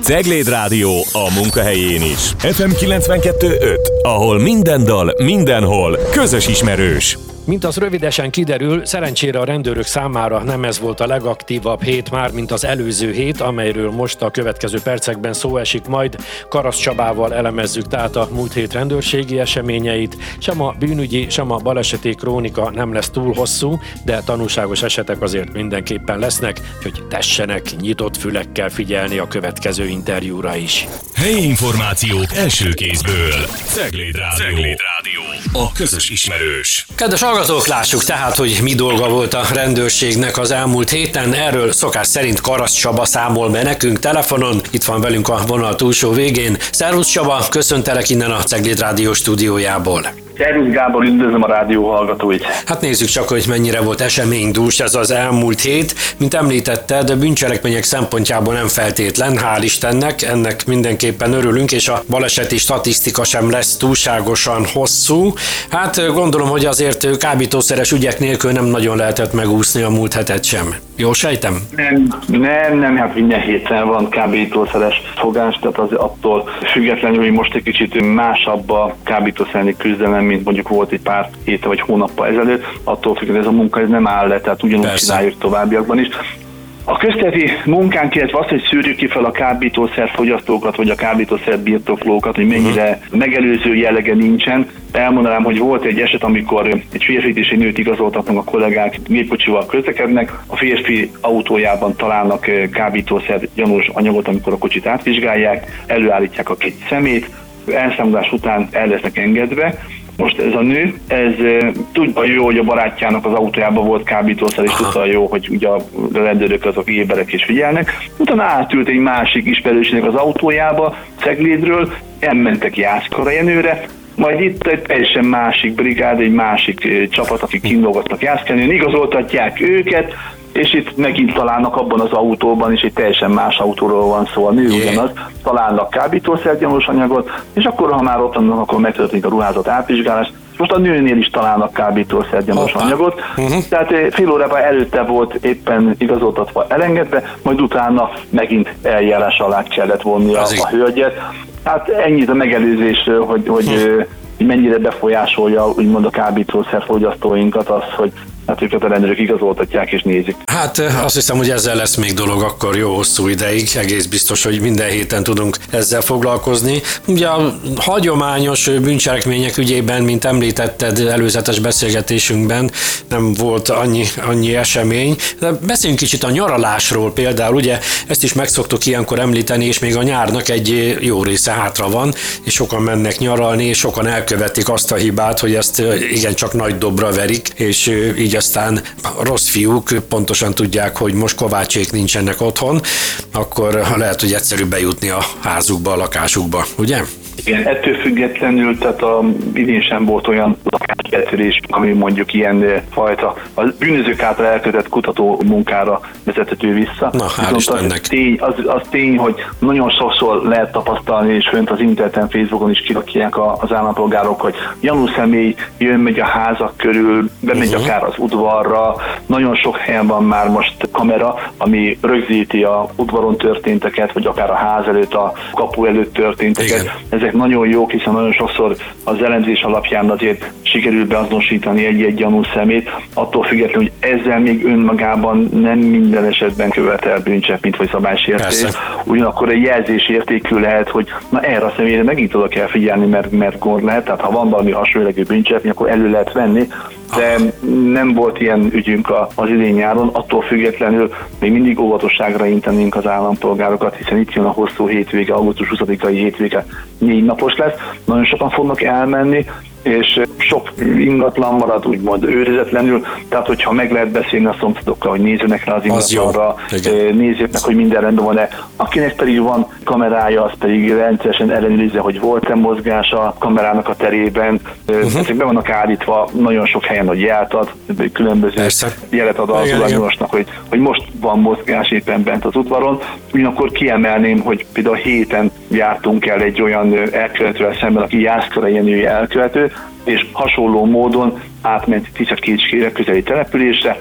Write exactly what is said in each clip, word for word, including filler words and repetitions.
Cegléd Rádió a munkahelyén is. ef em kilencvenkettő öt, ahol minden dal, mindenhol közös ismerős. Mint az rövidesen kiderül, szerencsére a rendőrök számára nem ez volt a legaktívabb hét már, mint az előző hét, amelyről most a következő percekben szó esik majd. Karasz Csabával elemezzük tehát a múlt hét rendőrségi eseményeit. Sem a bűnügyi, sem a baleseti krónika nem lesz túl hosszú, de tanulságos esetek azért mindenképpen lesznek, hogy tessenek nyitott fülekkel figyelni a következő interjúra is. Helyi információk első kézből. Cegléd Rádió. Cegléd Rádió. A közös ismerős. Kedves hallgatók, lássuk tehát, hogy mi dolga volt a rendőrségnek az elmúlt héten. Erről szokás szerint Karasz Csaba számol be nekünk telefonon. Itt van velünk a vonal túlsó végén. Szervusz Csaba, köszöntelek innen a Cegléd Rádió stúdiójából. Szervusz Gábor, üdvözlöm a rádió hallgatóit! Hát nézzük csak, hogy mennyire volt eseménydús ez az elmúlt hét. Mint említetted, bűncselekmények szempontjából nem feltétlen, hál' Istennek, ennek mindenképpen örülünk, és a baleseti statisztika sem lesz túlságosan hosszú. Hát gondolom, hogy azért kábítószeres ügyek nélkül nem nagyon lehetett megúszni a múlt hetet sem. Jól sejtem? Nem, nem, nem, hát minden héten van kábítószeres fogás, tehát az attól függetlenül, hogy most egy kicsit másabb a kábítószerni küzdelem, mint mondjuk volt egy pár héte vagy hónappal ezelőtt, attól függően ez a munka ez nem áll le, tehát ugyanúgy Persze. csináljuk továbbiakban is. A közteti munkánk, illetve azt, hogy szűrjük ki fel a kábítószer fogyasztókat, vagy a kábítószer birtoklókat, hogy mennyire megelőző jellege nincsen. Elmondanám, hogy volt egy eset, amikor egy férfit és egy nőt igazoltatnak a kollégák, gépkocsival közlekednek, a férfi autójában találnak kábítószer gyanús anyagot, amikor a kocsit átvizsgálják, előállítják a két szemét, elszámolás után el lesznek engedve. Most ez a nő, ez tudja jó, hogy a barátjának az autójában volt kábítószer, és tudta jó, hogy ugye a rendőrök azok éberek és figyelnek. Utána átült egy másik ismerősének az autójába, Ceglédről, elmentek Jászkara Jenőre, majd itt egy teljesen másik brigád, egy másik csapat, akik kínlógatnak Jászkenőn, igazoltatják őket, és itt megint találnak abban az autóban, és egy teljesen más autóról van szó, a nő ugyanaz, találnak kábítószergyanús anyagot, és akkor, ha már ott vannak, akkor megtörténik a ruházat átvizsgálás. Most a nőnél is találnak kábítószergyanús anyagot, uh-huh. Tehát fél órában előtte volt éppen igazoltatva, elengedve, majd utána megint eljárás alá kellett vonni a, a hölgyet. Hát ennyit a megelőzésről, hogy, hogy, uh-huh. hogy mennyire befolyásolja úgymond a kábítószer fogyasztóinkat az, hogy hát őket a rendőrök igazoltatják és nézik. Hát azt hiszem, hogy ezzel lesz még dolog akkor jó hosszú ideig, egész biztos, hogy minden héten tudunk ezzel foglalkozni. Ugye a hagyományos bűncselekmények ügyében, mint említetted előzetes beszélgetésünkben, nem volt annyi, annyi esemény. De beszéljünk kicsit a nyaralásról például, ugye ezt is meg szoktuk ilyenkor említeni, és még a nyárnak egy jó része hátra van, és sokan mennek nyaralni, és sokan elkövetik azt a hibát, hogy ezt igencsak nagy dobra verik, és így aztán a rossz fiúk pontosan tudják, hogy most Kovácsék nincsenek otthon, akkor lehet, hogy egyszerű bejutni a házukba, a lakásukba, ugye? Igen, ettől függetlenül, tehát a, idén sem volt olyan lakásbetörés, ami mondjuk ilyen fajta, a bűnözők által elkövetett kutató munkára vezethető vissza. Na, hál' Istennek. Az tény, az, az tény, hogy nagyon sokszor lehet tapasztalni, és fönt az interneten, Facebookon is kirakják az állampolgárok, hogy gyanús személy jön, megy a házak körül, bemegy uh-huh. akár az udvarra. Nagyon sok helyen van már most kamera, ami rögzíti a udvaron történteket, vagy akár a ház előtt, a kapu előtt történteket. Igen. Ezek nagyon jók, hiszen nagyon sokszor az elemzés alapján azért sikerül beazonosítani egy-egy gyanús szemét, attól függetlenül, hogy ezzel még önmagában nem minden esetben követel bűncselekményt vagy szabálysértést. Ugyanakkor egy jelzés értékű lehet, hogy na erre a személyre megint oda kell figyelni, mert, mert gond lehet, tehát ha van valami hasonló bűncselekmény, akkor elő lehet venni, de nem volt ilyen ügyünk az idén nyáron, attól függetlenül még mindig óvatosságra intenénk az állampolgárokat, hiszen itt jön a hosszú hétvége, augusztus huszadikai hétvége, négy napos lesz, nagyon sokan fognak elmenni, és sok ingatlan marad úgymond őrizetlenül, tehát hogyha meg lehet beszélni a szomszédokkal, hogy nézzenek rá az ingatlanra, nézzék meg, hogy minden rendben van-e. Akinek pedig van kamerája, az pedig rendszeresen ellenőrizze, hogy volt-e mozgás a kamerának a terében. Uh-huh. Ezek be vannak állítva nagyon sok helyen, hogy jelt ad, különböző Persze. jelet ad az tulajdonosnak, hogy, hogy most van mozgás éppen bent az udvaron. Ugyanakkor kiemelném, hogy például héten jártunk el egy olyan elkövetővel szemben, aki Jászkara Jenő elkövető, és hasonló módon átment Tisza-Kécskére közeli településre,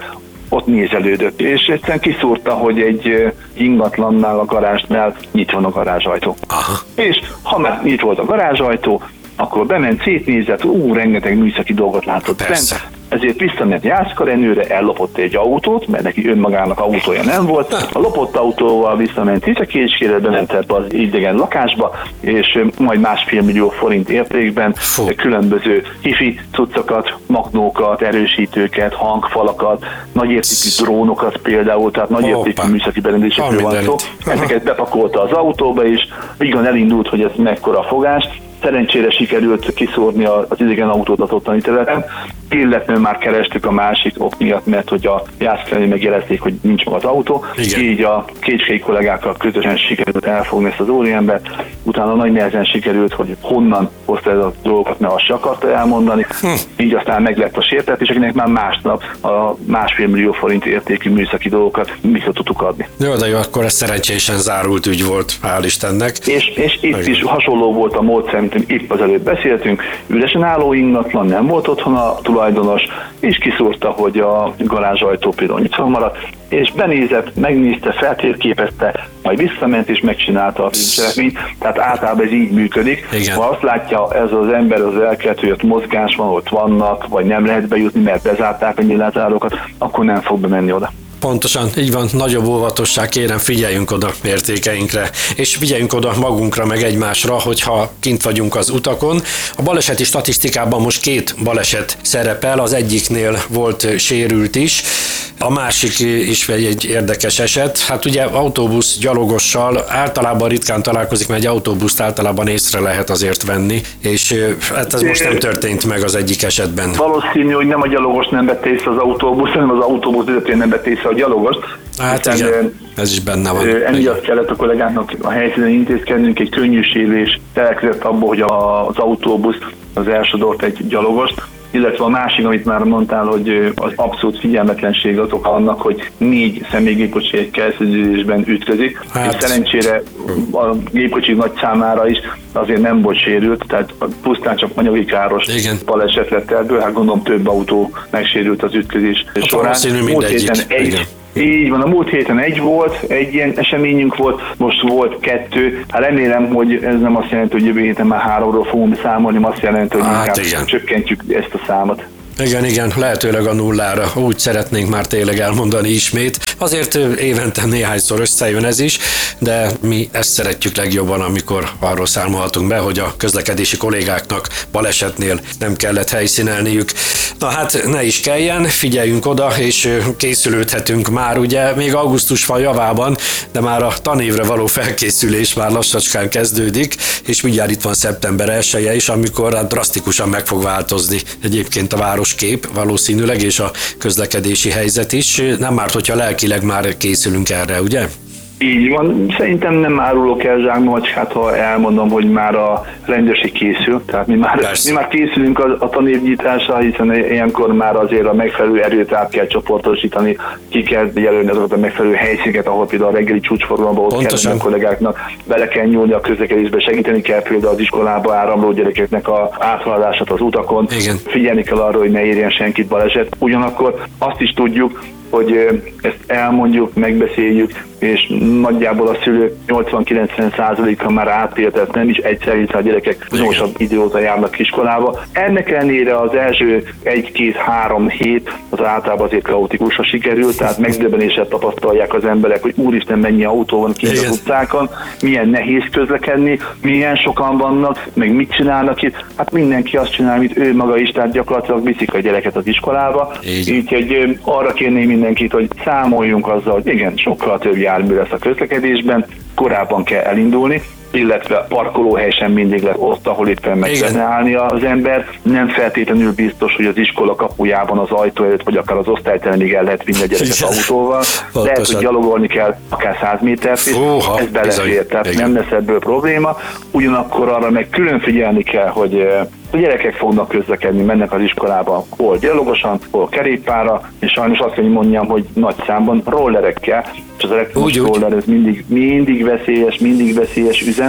ott nézelődött, és egyszerűen kiszúrta, hogy egy ingatlannál a garázsnál nyitva van a garázsajtó. Aha. És ha már nyitva volt a garázsajtó, akkor bement, szétnézett, ú, rengeteg műszaki dolgot látott bent. Ezért visszament Jászkarenőre, ellopott egy autót, mert neki önmagának autója nem volt. A lopott autóval visszament Tiszakécskére, bement ebbe az idegen lakásba, és majd másfél millió forint értékben Fú. különböző hifi cuccokat, magnókat, erősítőket, hangfalakat, nagyértékű drónokat például, tehát nagyértékű műszaki berendezésekről van szó. Ezeket bepakolta az autóba, és igen, elindult, hogy ez mekkora fogás. Szerencsére sikerült kiszórni az idegen autót az ottani területen, illetve már kerestük a másik ok miatt, mert hogy a Jászkarenőn megjelezték, hogy nincs maga az autó. Igen. Így a kécskei kollégákkal közösen sikerült elfogni ezt az úriembert, utána nagy nehezen sikerült, hogy honnan hozta ez a dolgokat, mert azt se akarta elmondani. Hm. Így aztán meg lett a sértett, és akinek már másnap a másfél millió forint értékű műszaki dolgokat vissza tudtuk adni. Jó, de jó, akkor ez szerencsésen zárult ügy volt, hál' Istennek. És, és itt Igen. is hasonló volt a módszer, mint épp az előbb beszéltünk, üresen álló ingatlan, nem volt otthon a tulajdonos, és kiszúrta, hogy a garázsajtó például nyitva maradt, és benézett, megnézte, feltérképezte, majd visszament és megcsinálta a bűncselekményt, tehát általában ez így működik. Igen. Ha azt látja ez az ember, az elkövető, hogy ott mozgás van, ott vannak, vagy nem lehet bejutni, mert bezárták a nyilázárókat, akkor nem fog bemenni oda. Pontosan, így van, nagyobb óvatosság, kérem, figyeljünk oda értékeinkre, és figyeljünk oda magunkra, meg egymásra, hogyha kint vagyunk az utakon. A baleseti statisztikában most két baleset szerepel, az egyiknél volt sérült is, a másik is egy, egy érdekes eset. Hát ugye autóbusz gyalogossal általában ritkán találkozik, mert egy autóbuszt általában észre lehet azért venni, és hát ez most nem történt meg az egyik esetben. Valószínű, hogy nem a gyalogos nem vette észre az autóbusz, hanem az autóbusz vezetője nem vette észre a gyalogost. Hát igen, ez is benne van. Emiatt kellett a kollégáknak a helyszínen intézkednünk, egy könnyű sérülés telekezett abból, hogy az autóbusz az elsodort egy gyalogost, illetve a másik, amit már mondtál, hogy az abszolút figyelmetlenség az oka annak, hogy négy személygépkocsi egy kereszteződésben ütközik, hát. És szerencsére a gépkocsi nagy számára is azért nem volt sérült, tehát pusztán csak anyagi káros Igen. baleset lett ebből, hát gondolom több autó megsérült az ütközés a során. Múlt héten egy, így van, a múlt héten egy volt, egy ilyen eseményünk volt, most volt kettő. Hát remélem, hogy ez nem azt jelenti, hogy jövő héten már háromról fogunk számolni, azt jelenti, hogy hát inkább igen. csökkentjük ezt a számot. Igen, igen, lehetőleg a nullára, úgy szeretnénk már tényleg elmondani ismét. Azért évente néhányszor összejön ez is, de mi ezt szeretjük legjobban, amikor arról számolhatunk be, hogy a közlekedési kollégáknak balesetnél nem kellett helyszínelniük. Na hát ne is kelljen, figyeljünk oda, és készülődhetünk már, ugye még augusztus van javában, de már a tanévre való felkészülés már lassacskán kezdődik, és mindjárt itt van szeptember elseje is, amikor hát drasztikusan meg fog változni egyébként a városkép valószínűleg, és a közlekedési helyzet is. Nem árt, hogyha lelkileg már készülünk erre, ugye? Így van, szerintem nem árulok el zsákmagy, hát ha elmondom, hogy már a rendőrség készül, tehát mi már, mi már készülünk a, a tanévnyitásra, hiszen ilyenkor már azért a megfelelő erőt át kell csoportosítani, ki kell jelölni azokat a megfelelő helyszíneket, ahol például a reggeli csúcsforgalomban ott kell a kollégáknak bele kell nyúlni a közlekedésbe, segíteni kell például az iskolába áramló gyerekeknek az áthaladását az utakon, Igen. figyelni kell arra, hogy ne érjen senkit baleset. Ugyanakkor azt is tudjuk, hogy ezt elmondjuk, megbeszéljük, és nagyjából a szülők nyolcvan-kilencven százaléka már átélt, tehát nem is egyszer, hiszen a gyerekek gyorsabb idő óta járnak iskolába. Ennek ellenére az első egy-két-három hét az általában azért kaotikusra sikerült, tehát megdöbbenéssel tapasztalják az emberek, hogy úristen, mennyi autó van kint az utcákon, milyen nehéz közlekedni, milyen sokan vannak, meg mit csinálnak itt. Hát mindenki azt csinál, amit ő maga is, tehát gyakorlatilag viszik a gyereket az iskolába. Úgyhogy arra kérném mindenkit, hogy számoljunk azzal, hogy igen, sokkal több jármű lesz a közlekedésben, korábban kell elindulni, illetve parkolóhely sem mindig lesz ott, ahol éppen meg kellene állni az ember. Nem feltétlenül biztos, hogy az iskola kapujában, az ajtó előtt, vagy akár az osztályteremig el lehet vinni a gyereket autóval. Lehet, hogy gyalogolni kell akár száz métert is, Fúha, ez belefér, tehát nem lesz ebből probléma. Ugyanakkor arra meg külön figyelni kell, hogy a gyerekek fognak közlekedni, mennek az iskolába, hol gyalogosan, hol kerékpárra, és sajnos azt kell mondjam, hogy nagy számban rollerekkel, és az elektromos roller ez mindig, mindig veszélyes, mindig veszélyes üzem,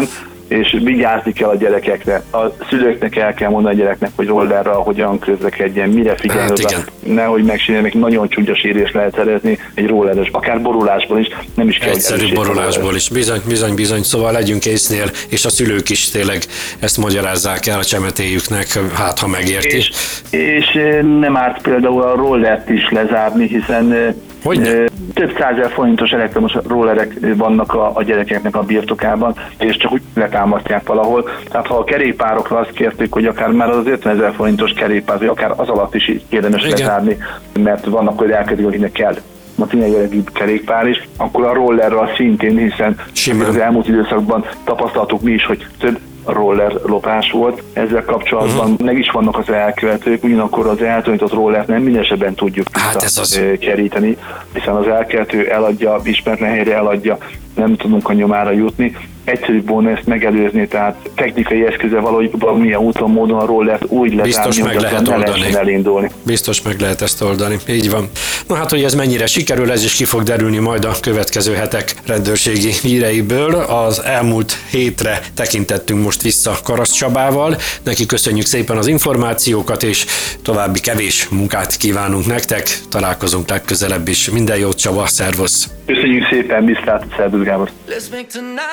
és vigyázni kell a gyerekekre. A szülőknek el kell mondani a gyereknek, hogy rollerral hogyan közlekedjen, mire figyeljen hát oda, nehogy megsérjenek, nagyon csúnya sérés lehet szerezni egy rolleres, akár borulásból is, nem is kell. Egyszerű borulásból is, bizony, bizony, bizony, szóval legyünk észnél, és a szülők is tényleg ezt magyarázzák el a csemetéjüknek, hát ha megérti. És, és nem árt például a rollert is lezárni, hiszen Hogyne? több százezer forintos elektromos rollerek vannak a, a gyerekeknek a birtokában, és csak úgy letámasztják valahol. Tehát ha a kerékpárokra azt kérték, hogy akár már az ötvenezer forintos kerékpár, vagy akár az alatt is érdemes Igen. lezárni, mert vannak olyan elkezdők, akinek kell a tényleg kerékpár is, akkor a rollerral szintén, hiszen Simán. az elmúlt időszakban tapasztaltuk mi is, hogy több roller lopás volt. Ezzel kapcsolatban uh-huh. meg is vannak az elkövetők, ugyanakkor az eltűnított rollert nem minden esetben tudjuk hát az... keríteni, hiszen az elkövető eladja, ismeretlen helyre eladja, nem tudunk a nyomára jutni. Egyszerűbb volna ezt megelőzni, tehát technikai eszköze valamilyen úton, módon a rollert úgy lezárni, hogy lehet ne lehessen elindulni. Biztos meg lehet ezt oldani, így van. Na hát, hogy ez mennyire sikerül, ez is ki fog derülni majd a következő hetek rendőrségi híreiből. Az elmúlt hétre tekintettünk most vissza Karasz Csabával. Neki köszönjük szépen az információkat, és további kevés munkát kívánunk nektek. Találkozunk legközelebb is. Minden jót, Csaba, szervusz! Köszönjük szépen, viszlát, szervusz Gábor!